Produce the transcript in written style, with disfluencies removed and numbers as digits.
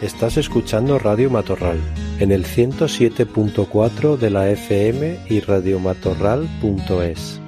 Estás escuchando Radio Matorral en el 107.4 de la FM y radiomatorral.es.